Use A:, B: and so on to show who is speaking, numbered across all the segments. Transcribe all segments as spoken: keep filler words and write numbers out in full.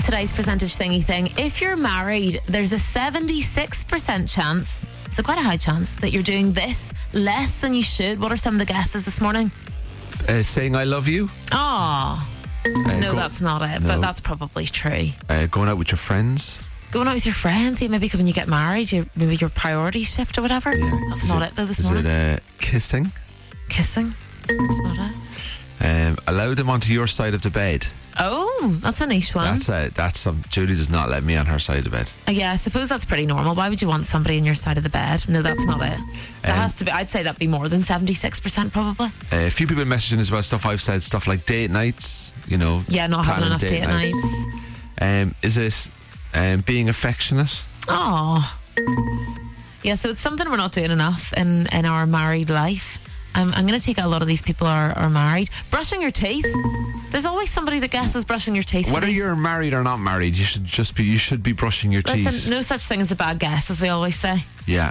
A: today's percentage thingy thing. If you're married, there's a seventy-six percent chance, so quite a high chance, that you're doing this less than you should. What are some of the guesses this morning?
B: Uh, saying I love you.
A: Oh,
B: Uh,
A: no,
B: go-
A: that's not it,
B: no.
A: but that's probably true.
B: Uh, going out with your friends.
A: Going out with your friends, yeah, maybe when you get married, your, maybe your priorities shift or whatever.
B: Yeah.
A: That's
B: Is
A: not
B: it,
A: it, though, this
B: is
A: morning.
B: it uh, kissing?
A: Kissing? That's not it.
B: Um, allow them onto your side of the bed.
A: Oh, that's a niche one.
B: That's a, that's some. Julie does not let me on her side of the bed.
A: Uh, yeah, I suppose that's pretty normal. Why would you want somebody on your side of the bed? No, that's not it. That
B: Um,
A: has to be, I'd say that'd be more than seventy-six percent probably.
B: Uh, a few people messaging us about stuff I've said, stuff like date nights. You know.
A: Yeah, not having
B: planning
A: enough date nights.
B: Um, is it um, being affectionate?
A: Oh. Yeah, so it's something we're not doing enough in, in our married life. Um, I'm going to take a lot of these people are, are married. Brushing your teeth. There's always somebody that guesses brushing your teeth.
B: Whether you're married or not married, you should just be. You should be brushing your teeth.
A: Listen, no such thing as a bad guess, as we always say.
B: Yeah.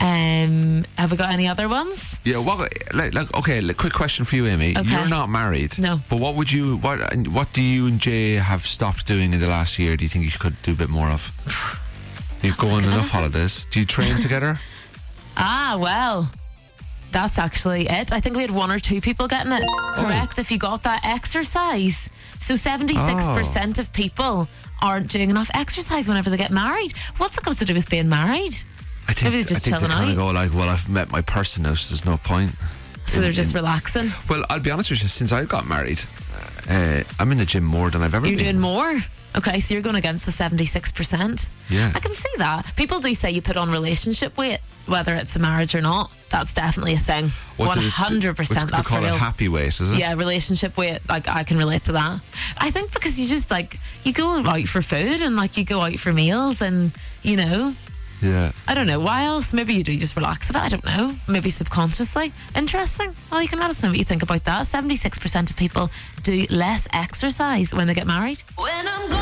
A: Um, have we got any other ones?
B: Yeah. What? Like, like, okay. Like, quick question for you, Amy.
A: Okay.
B: You're not married.
A: No.
B: But what would you? What? What do you and Jay have stopped doing in the last year? Do you think you could do a bit more of? You go on enough holidays. Do you train together?
A: Ah, well, that's actually it. I think we had one or two people getting it correct. If you got that exercise. So seventy-six percent of people aren't doing enough exercise whenever they get married. What's it got to do with being married?
B: I think,
A: Maybe they're just
B: I think they
A: chilling
B: kind of
A: out.
B: go like, well, I've met my person now, so there's no point.
A: So they're just relaxing.
B: Well, I'll be honest with you. Since I got married, uh, I'm in the gym more than I've ever
A: You're
B: been.
A: doing more? Okay, so you're going against the seventy-six percent.
B: Yeah.
A: I can see that. People do say you put on relationship weight, whether it's a marriage or not. That's definitely a thing.
B: What do-
A: one hundred percent
B: what do they
A: that's
B: call
A: real.
B: it? Happy weight, is it?
A: Yeah, relationship weight, like I can relate to that. I think because you just like, you go out for food and like you go out for meals and, you know,
B: Yeah.
A: I don't know, why else? Maybe you do just relax a bit, I don't know. Maybe subconsciously. Interesting. Well, you can let us know what you think about that. seventy-six percent of people do less exercise when they get married.
C: When I'm gone.